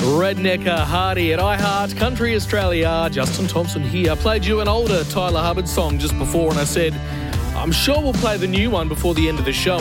Rednecker Hardy at iHeart Country Australia. Justin Thompson here. I played you an older Tyler Hubbard song just before, and I said, I'm sure we'll play the new one before the end of the show.